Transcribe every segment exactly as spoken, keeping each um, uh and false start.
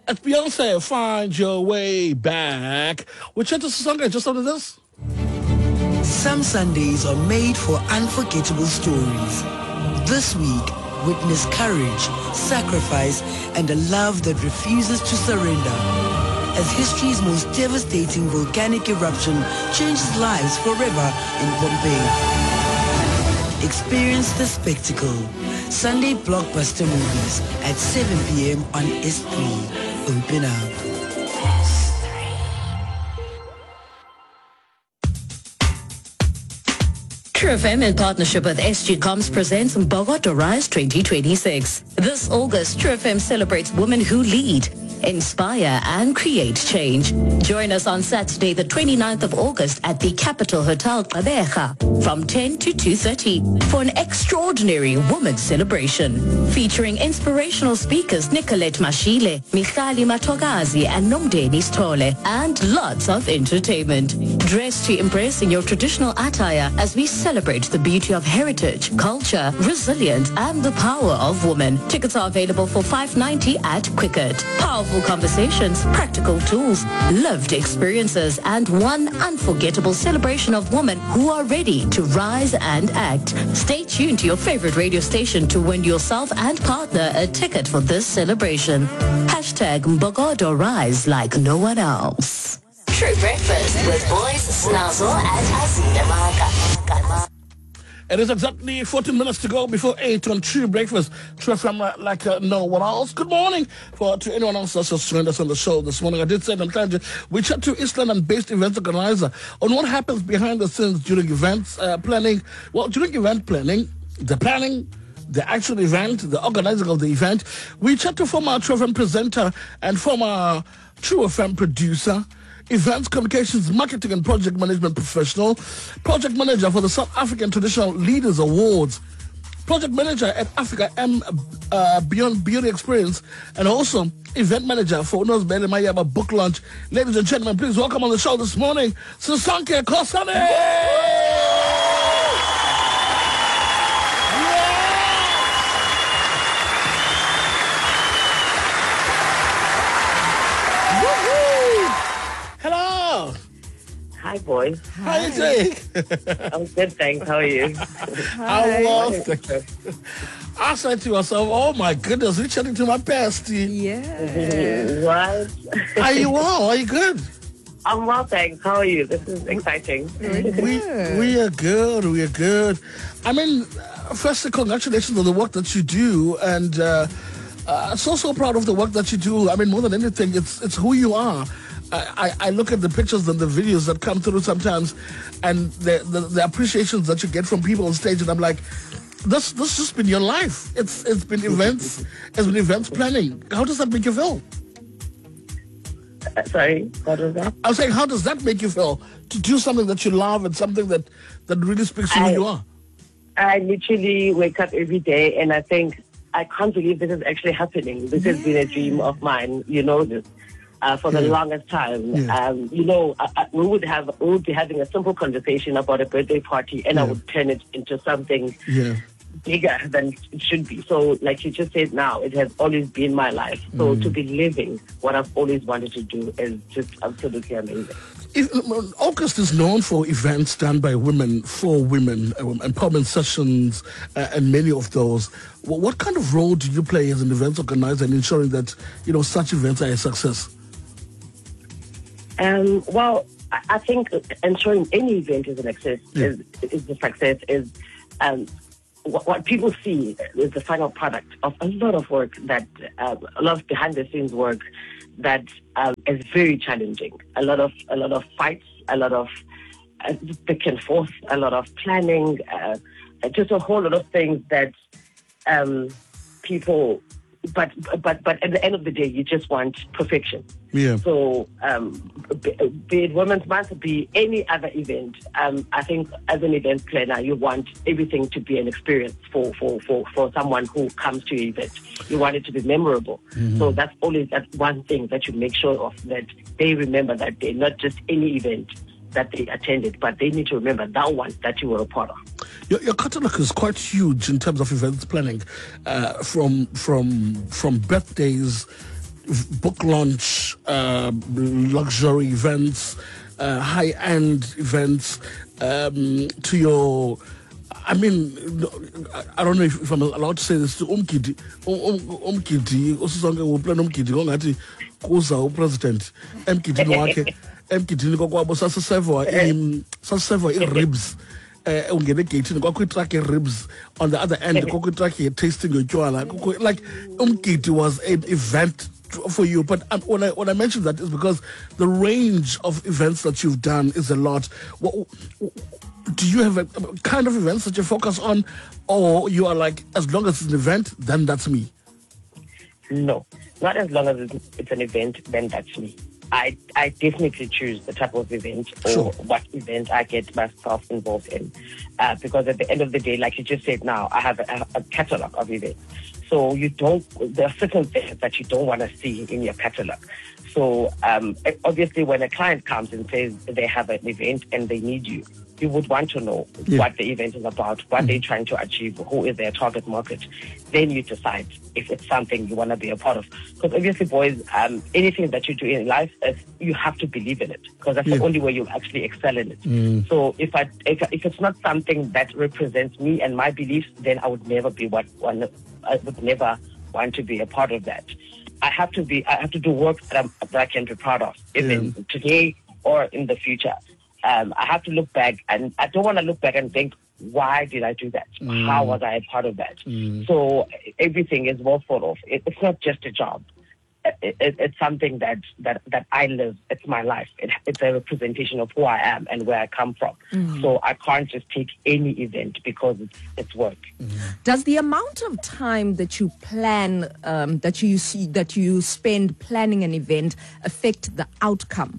It's Beyonce, Find Your Way Back. We chat to Sasanga just after this. Some Sundays are made for unforgettable stories. This week, witness courage, sacrifice, and a love that refuses to surrender. As history's most devastating volcanic eruption changes lives forever in Pompeii. Experience the spectacle. Sunday blockbuster movies at seven p.m. on S three. Open up. True F M in partnership with S G Coms presents Bogota Rise twenty twenty-six. This August, True F M celebrates women who lead, inspire and create change. Join us on Saturday the twenty-ninth of August at the Capital Hotel Gqeberha from ten to two thirty for an extraordinary women's celebration featuring inspirational speakers Nicolette Mashile, Michali Matogazi and Nomdeni Stole, and lots of entertainment. Dress to impress in your traditional attire as we celebrate the beauty of heritage, culture, resilience and the power of women. Tickets are available for five dollars and ninety cents at Quicket. Powerful conversations, practical tools, lived experiences, and one unforgettable celebration of women who are ready to rise and act. Stay tuned to your favorite radio station to win yourself and partner a ticket for this celebration. Hashtag Mbogodo Rise like no one else. True Breakfast with boys Snazzle and Azina. It is exactly fourteen minutes to go before eight on True Breakfast. True from uh, like uh, no one else. Good morning for to anyone else that's just joined us on the show this morning. I did say I'm trying to we chat to East London-based event organizer on what happens behind the scenes during events uh, planning. Well, during event planning, the planning, the actual event, the organizing of the event. We chat to former True F M presenter and former True F M producer, events, communications, marketing and project management professional, project manager for the South African Traditional Leaders Awards, project manager at Africa M uh, Beyond Beauty Experience, and also event manager for Unos Bele Mayaba book launch. Ladies and gentlemen, please welcome on the show this morning, Sisonke Khosana. Hello. Hi, boys. How are you doing? I'm good, thanks. How are you? I love it. I said to myself, oh my goodness, we're chatting to my bestie. Yeah. What? Are you well? Are you good? I'm well, thanks. How are you? This is exciting. We we are good. We are good. I mean, uh, firstly, congratulations on the work that you do, and uh, uh, so so proud of the work that you do. I mean, more than anything, it's it's who you are. I, I look at the pictures and the videos that come through sometimes, and the, the the appreciations that you get from people on stage, and I'm like, this this just been your life. It's it's been events, it's been events planning. How does that make you feel? Uh, sorry, what was that? I was saying, how does that make you feel to do something that you love and something that that really speaks to I, who you are? I literally wake up every day and I think, I can't believe this is actually happening. This has been a dream of mine. You know this. Uh, for the Yeah. longest time, Yeah. um, you know, I, I, we would have we would be having a simple conversation about a birthday party, and Yeah. I would turn it into something Yeah. bigger than it should be. So, like you just said, now it has always been my life. So, to be living what I've always wanted to do is just absolutely amazing. If, August is known for events done by women, for women, um, empowerment sessions, uh, and many of those. Well, what kind of role do you play as an event organizer in ensuring that, you know, such events are a success? Um, well, I, I think ensuring any event is an success Yeah. is, is the success is um, what, what people see is the final product of a lot of work that uh, a lot of behind the scenes work that um, is very challenging. A lot of a lot of fights, a lot of uh, back and forth, a lot of planning, uh, just a whole lot of things that um, people. But but but at the end of the day, you just want perfection. Yeah. So um, be, be it Women's Month, be any other event. Um, I think as an event planner, you want everything to be an experience for for, for, for someone who comes to your event. You want it to be memorable. Mm-hmm. So that's always that one thing that you make sure of, that they remember that day, not just any event that they attended, but they need to remember that one that you were a part of. Your, your catalogue is quite huge in terms of events planning, uh, from from from birthdays book launch, uh, luxury events, uh, high-end events, um, to your, I mean, I don't know if, if I'm allowed to say this, to Umkidi, Umkidi, usizonke uplan Umkidi, ngongati kuza upresident, Umkidi wakhe, Umkidi ngokwabo sasiseva im sasiseva i-ribs. Uh, ungene egeyithini kwakwi-truck ribs on the other end kwakwi-truck tasting yotywala like umgidi was an event for you. But um, when I when I mention that is because the range of events that you've done is a lot. What, do you have a, a kind of events that you focus on, or you are like, as long as it's an event, then that's me? No, not as long as it's, it's an event, then that's me. I, I definitely choose the type of event or Sure. what event I get myself involved in. Uh, because at the end of the day, like you just said now, I have a, a catalog of events. So you don't, there are certain things that you don't want to see in your catalog. So um, obviously when a client comes and says they have an event and they need you, you would want to know Yeah. what the event is about, what mm-hmm. they're trying to achieve, who is their target market. Then you decide if it's something you want to be a part of. Because obviously, boys, um, anything that you do in life, is, you have to believe in it, because that's Yeah. the only way you actually excel in it. Mm. So if I if, if it's not something that represents me and my beliefs, then I would never be what one. I would never want to be a part of that. I have to be. I have to do work that, I'm, that I can be proud of, even Yeah. today or in the future. Um, I have to look back, and I don't want to look back and think, why did I do that? Mm. How was I a part of that? Mm. So everything is well thought of. It, it's not just a job. It, it, it's something that, that, that I live. It's my life. It, it's a representation of who I am and where I come from. Mm. So I can't just take any event because it's, it's work. Does the amount of time that you plan, um, that you see, that you spend planning an event affect the outcome?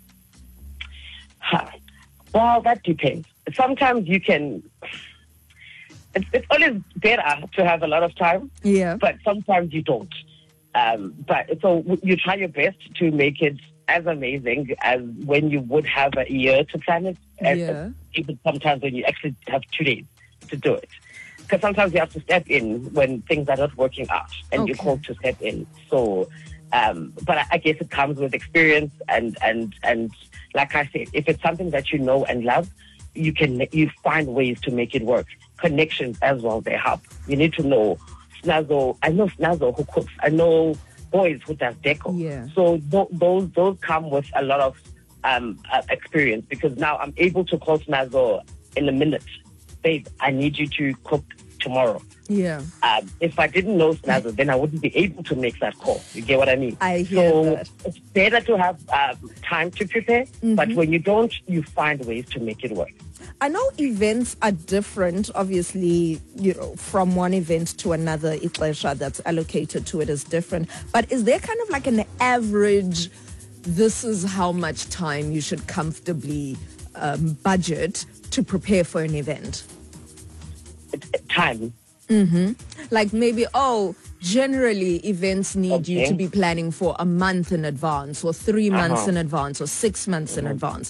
Huh. Well, that depends. Sometimes you can. It's, it's always better to have a lot of time, Yeah. but sometimes you don't. Um, but so w- you try your best to make it as amazing as when you would have a year to plan it. And Yeah. even sometimes when you actually have two days to do it. Because sometimes you have to step in when things are not working out, and you're Okay. called to step in. So, um, but I, I guess it comes with experience, and and and like I said, if it's something that you know and love, you can you find ways to make it work. Connections as well, they help. You need to know Snazo. I know Snazo who cooks. I know Boys who does deco. Yeah. So th- those those come with a lot of um, uh, experience, because now I'm able to call Snazo in a minute. Babe, I need you to cook tomorrow. Yeah. Um, if I didn't know Snazo, then I wouldn't be able to make that call. You get what I mean? I hear so that. it's better to have um, time to prepare, but when you don't, you find ways to make it work. I know events are different, obviously, you know, from one event to another. Ixesha that's allocated to it is different. But is there kind of like an average, this is how much time you should comfortably um, budget to prepare for an event? It's time. Like maybe, oh, generally events need you Okay. to be planning for a month in advance, or three months Uh-huh. in advance, or six months in advance.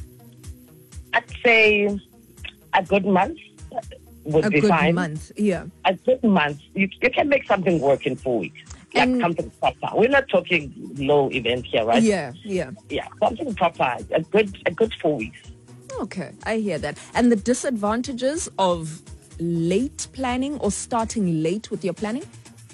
I'd say a good month would A be good fine. month, yeah. A good month, you, you can make something work in four weeks. Like And- something proper. We're not talking low event here, right? Yeah, yeah. Yeah, something proper. A good, a good four weeks. Okay, I hear that. And the disadvantages of late planning or starting late with your planning?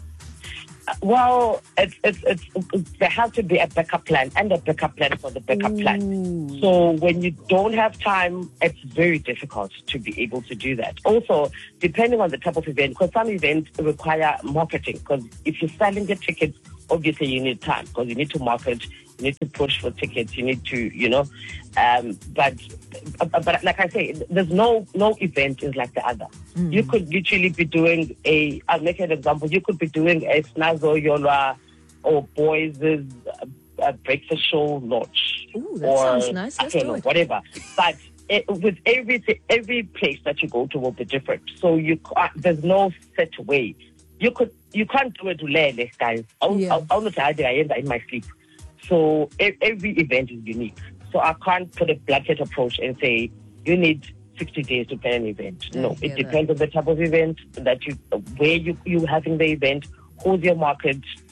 Well, it's, it's, it's, it's, there has to be a backup plan and a backup plan for the backup plan. So when you don't have time, it's very difficult to be able to do that. Also, depending on the type of event, because some events require marketing. Because if you're selling the tickets, obviously you need time, because you need to market, you need to push for tickets, you need to, you know. Um, but, but like I say, there's no no event is like the other. You could literally be doing a, I'll make an example, you could be doing a Snazo Yolwa or Boys' uh, breakfast show launch. Ooh, that or, sounds nice. I Let's don't do know, it. whatever. But it, with every, every place that you go to will be different. So you can't, there's no set way. You could you can't do it lele, guys. I'll, Yeah. I'll, I'll not I end in my sleep. So e- every event is unique. So I can't put a blanket approach and say you need sixty days to plan an event. I No, hear it depends on the type of event that you, where you you having the event, who's your market,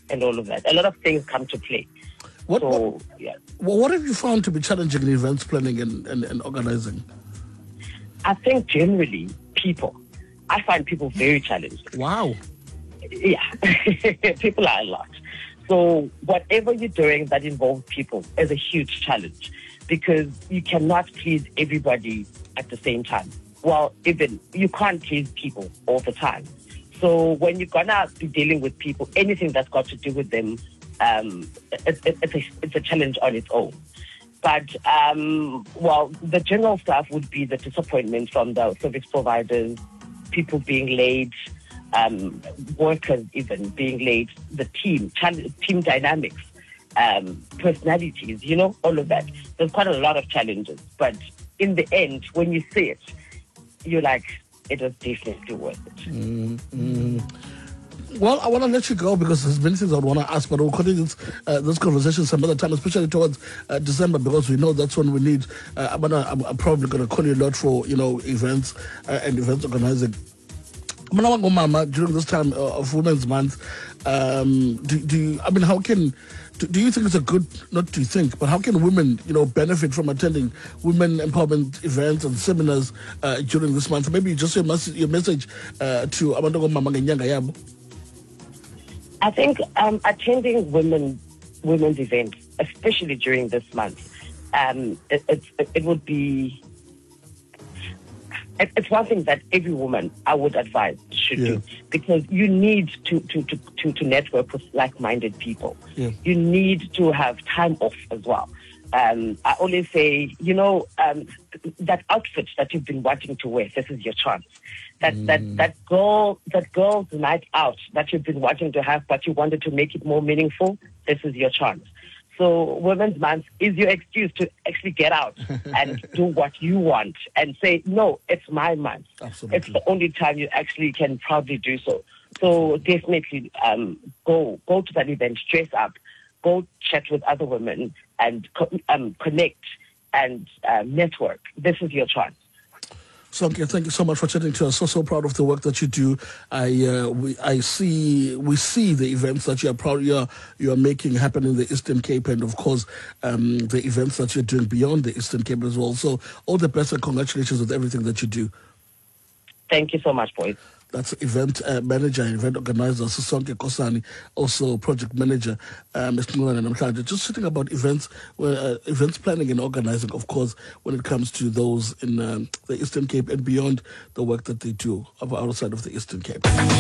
and all of that. A lot of things come to play. What, so, what, yeah. well, what have you found to be challenging in events planning and, and, and organizing? I think generally people. I find people very challenged. Wow. Yeah, people are a lot. So whatever you're doing that involves people is a huge challenge because you cannot please everybody at the same time. Well, even you can't please people all the time. So when you're gonna be dealing with people, anything that's got to do with them, um, it, it, it's, a, it's a challenge on its own. But, um, well, the general stuff would be the disappointment from the service providers, people being late, um, workers even being late, the team, team dynamics, um, personalities, you know, all of that. There's quite a lot of challenges. But in the end, when you see it, you're like, it was definitely worth it. Mm-hmm. Well, I want to let you go because there's many things I want to ask, but we'll continue this, uh, this conversation some other time, especially towards uh, December, because we know that's when we need. Uh, I'm, gonna, I'm, I'm probably going to call you a lot for, you know, events uh, and events organizing. Mama, during this time of Women's Month, um, do, do you, I mean, how can, do, do you think it's a good, not do you think, but how can women, you know, benefit from attending women empowerment events and seminars uh, during this month? Maybe just your, mes- your message uh, to Amandogo Mama Ngenyanga Yabo. I think um, attending women women's events, especially during this month, um, it, it, it would be. It, it's one thing that every woman I would advise should yeah. do because you need to to, to, to, to network with like-minded people. Yeah. You need to have time off as well. Um, I always say, you know, um, that outfit that you've been wanting to wear, this is your chance. That mm. that that girl, that girl's night out that you've been wanting to have, but you wanted to make it more meaningful, this is your chance. So Women's Month is your excuse to actually get out and do what you want and say, no, it's my month. Absolutely. It's the only time you actually can proudly do so. So definitely um, go go to that event, dress up, go chat with other women and co- um, connect and uh, network. This is your chance. Sonke, thank you so much for chatting to us. So so proud of the work that you do. I uh, we I see we see the events that you are proud you are you are making happen in the Eastern Cape, and of course um, the events that you're doing beyond the Eastern Cape as well. So all the best and congratulations with everything that you do. Thank you so much, boys. That's event uh, manager and event organizer, Sonke Kosani, also project manager, uh, Mister Ngulan and Namhlanje. Just sitting about events, uh, events planning and organizing, of course, when it comes to those in um, the Eastern Cape and beyond, the work that they do outside of the Eastern Cape.